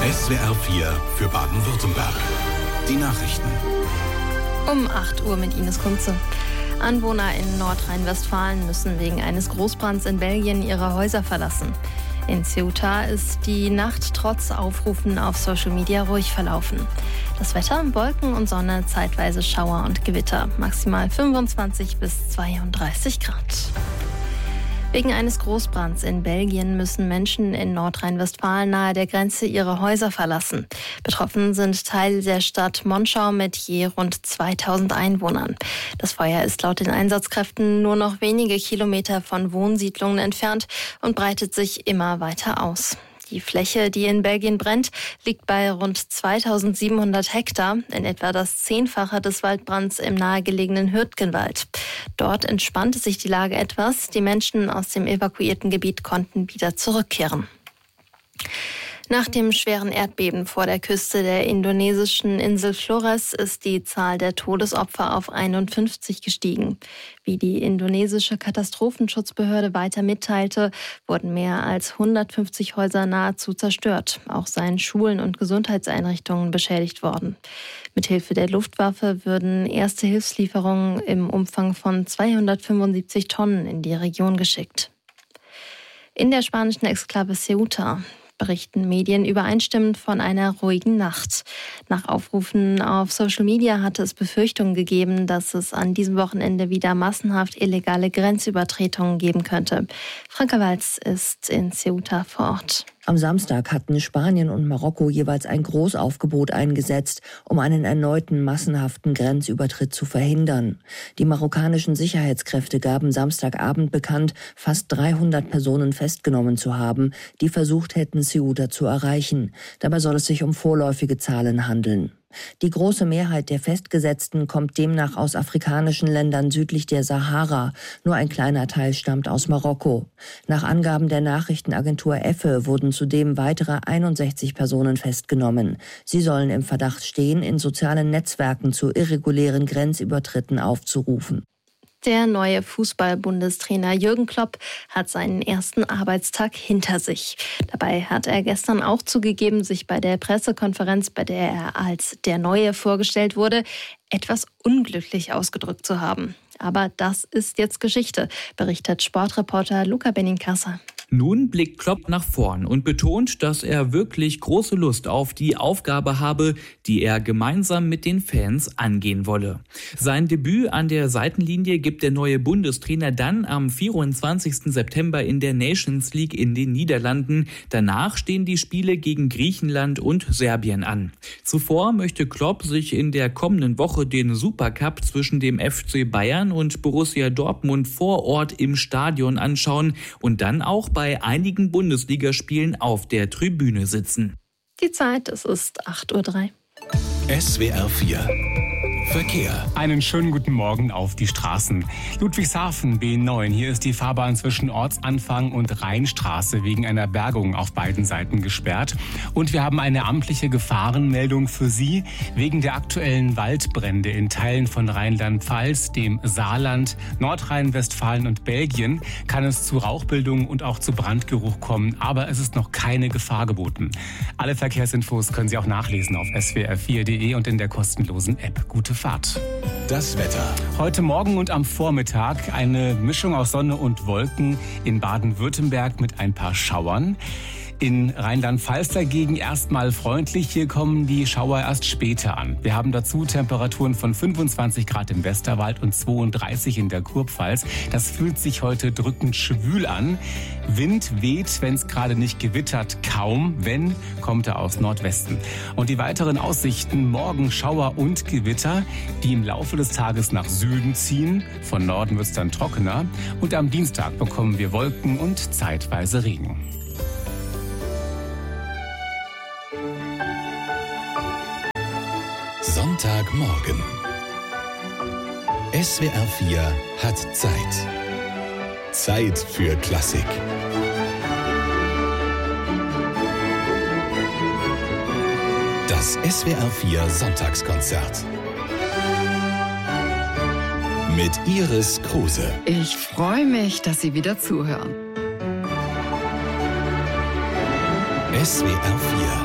SWR 4 für Baden-Württemberg. Die Nachrichten. Um 8 Uhr mit Ines Kunze. Anwohner in Nordrhein-Westfalen müssen wegen eines Großbrands in Belgien ihre Häuser verlassen. In Ceuta ist die Nacht trotz Aufrufen auf Social Media ruhig verlaufen. Das Wetter: Wolken und Sonne, zeitweise Schauer und Gewitter. Maximal 25 bis 32 Grad. Wegen eines Großbrands in Belgien müssen Menschen in Nordrhein-Westfalen nahe der Grenze ihre Häuser verlassen. Betroffen sind Teile der Stadt Monschau mit je rund 2000 Einwohnern. Das Feuer ist laut den Einsatzkräften nur noch wenige Kilometer von Wohnsiedlungen entfernt und breitet sich immer weiter aus. Die Fläche, die in Belgien brennt, liegt bei rund 2700 Hektar, in etwa das 10-fache des Waldbrands im nahegelegenen Hürtgenwald. Dort entspannte sich die Lage etwas. Die Menschen aus dem evakuierten Gebiet konnten wieder zurückkehren. Nach dem schweren Erdbeben vor der Küste der indonesischen Insel Flores ist die Zahl der Todesopfer auf 51 gestiegen. Wie die indonesische Katastrophenschutzbehörde weiter mitteilte, wurden mehr als 150 Häuser nahezu zerstört. Auch seien Schulen und Gesundheitseinrichtungen beschädigt worden. Mithilfe der Luftwaffe würden erste Hilfslieferungen im Umfang von 275 Tonnen in die Region geschickt. In der spanischen Exklave Ceuta berichten Medien übereinstimmend von einer ruhigen Nacht. Nach Aufrufen auf Social Media hatte es Befürchtungen gegeben, dass es an diesem Wochenende wieder massenhaft illegale Grenzübertretungen geben könnte. Franka Walz ist in Ceuta vor Ort. Am Samstag hatten Spanien und Marokko jeweils ein Großaufgebot eingesetzt, um einen erneuten massenhaften Grenzübertritt zu verhindern. Die marokkanischen Sicherheitskräfte gaben Samstagabend bekannt, fast 300 Personen festgenommen zu haben, die versucht hätten, Ceuta zu erreichen. Dabei soll es sich um vorläufige Zahlen handeln. Die große Mehrheit der Festgesetzten kommt demnach aus afrikanischen Ländern südlich der Sahara. Nur ein kleiner Teil stammt aus Marokko. Nach Angaben der Nachrichtenagentur EFE wurden zudem weitere 61 Personen festgenommen. Sie sollen im Verdacht stehen, in sozialen Netzwerken zu irregulären Grenzübertritten aufzurufen. Der neue Fußball-Bundestrainer Jürgen Klopp hat seinen ersten Arbeitstag hinter sich. Dabei hat er gestern auch zugegeben, sich bei der Pressekonferenz, bei der er als der Neue vorgestellt wurde, etwas unglücklich ausgedrückt zu haben. Aber das ist jetzt Geschichte, berichtet Sportreporter Luca Benincasa. Nun blickt Klopp nach vorn und betont, dass er wirklich große Lust auf die Aufgabe habe, die er gemeinsam mit den Fans angehen wolle. Sein Debüt an der Seitenlinie gibt der neue Bundestrainer dann am 24. September in der Nations League in den Niederlanden. Danach stehen die Spiele gegen Griechenland und Serbien an. Zuvor möchte Klopp sich in der kommenden Woche den Supercup zwischen dem FC Bayern und Borussia Dortmund vor Ort im Stadion anschauen und dann auch bei einigen Bundesligaspielen auf der Tribüne sitzen. Die Zeit, es ist 8:03 Uhr. SWR 4 Verkehr. Einen schönen guten Morgen auf die Straßen. Ludwigshafen B9. Hier ist die Fahrbahn zwischen Ortsanfang und Rheinstraße wegen einer Bergung auf beiden Seiten gesperrt. Und wir haben eine amtliche Gefahrenmeldung für Sie. Wegen der aktuellen Waldbrände in Teilen von Rheinland-Pfalz, dem Saarland, Nordrhein-Westfalen und Belgien kann es zu Rauchbildung und auch zu Brandgeruch kommen. Aber es ist noch keine Gefahr geboten. Alle Verkehrsinfos können Sie auch nachlesen auf swr4.de und in der kostenlosen App. Gute Fahrt. Das Wetter. Heute Morgen und am Vormittag eine Mischung aus Sonne und Wolken in Baden-Württemberg mit ein paar Schauern. In Rheinland-Pfalz dagegen erstmal freundlich. Hier kommen die Schauer erst später an. Wir haben dazu Temperaturen von 25 Grad im Westerwald und 32 in der Kurpfalz. Das fühlt sich heute drückend schwül an. Wind weht, wenn es gerade nicht gewittert, kaum. Wenn, kommt er aus Nordwesten. Und die weiteren Aussichten: morgen Schauer und Gewitter, die im Laufe des Tages nach Süden ziehen. Von Norden wird es dann trockener. Und am Dienstag bekommen wir Wolken und zeitweise Regen. Sonntagmorgen. SWR 4 hat Zeit. Zeit für Klassik. Das SWR 4 Sonntagskonzert. Mit Iris Kruse. Ich freue mich, dass Sie wieder zuhören. SWR 4